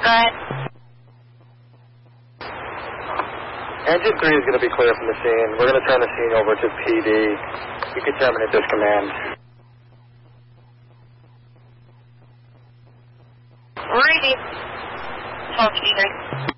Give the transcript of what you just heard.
ahead. Engine 3 is going to be clear from the scene. We're going to turn the scene over to PD. You can terminate this command. Ready. 12 PD.